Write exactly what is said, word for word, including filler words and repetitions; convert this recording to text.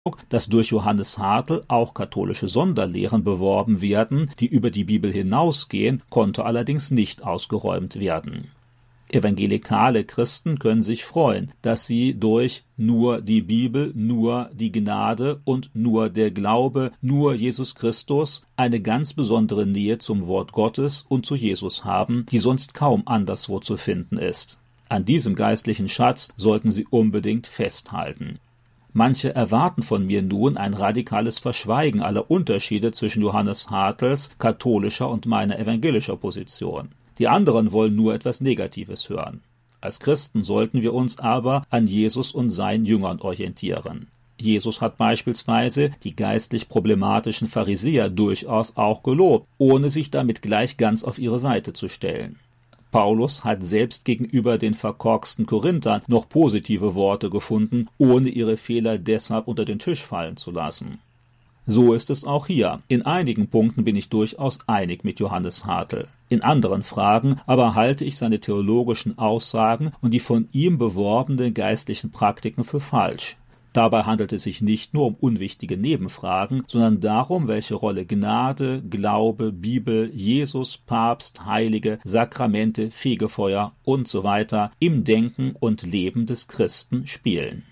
dass durch Johannes Hartl auch katholische Sonderlehren beworben werden, die über die Bibel hinausgehen, konnte allerdings nicht ausgeräumt werden. Evangelikale Christen können sich freuen, dass sie durch nur die Bibel, nur die Gnade und nur der Glaube, nur Jesus Christus eine ganz besondere Nähe zum Wort Gottes und zu Jesus haben, die sonst kaum anderswo zu finden ist. An diesem geistlichen Schatz sollten sie unbedingt festhalten. Manche erwarten von mir nun ein radikales Verschweigen aller Unterschiede zwischen Johannes Hartls katholischer und meiner evangelischer Position. Die anderen wollen nur etwas Negatives hören. Als Christen sollten wir uns aber an Jesus und seinen Jüngern orientieren. Jesus hat beispielsweise die geistlich problematischen Pharisäer durchaus auch gelobt, ohne sich damit gleich ganz auf ihre Seite zu stellen. Paulus hat selbst gegenüber den verkorksten Korinthern noch positive Worte gefunden, ohne ihre Fehler deshalb unter den Tisch fallen zu lassen. So ist es auch hier. In einigen Punkten bin ich durchaus einig mit Johannes Hartl. In anderen Fragen aber halte ich seine theologischen Aussagen und die von ihm beworbenen geistlichen Praktiken für falsch. Dabei handelt es sich nicht nur um unwichtige Nebenfragen, sondern darum, welche Rolle Gnade, Glaube, Bibel, Jesus, Papst, Heilige, Sakramente, Fegefeuer und so weiter im Denken und Leben des Christen spielen.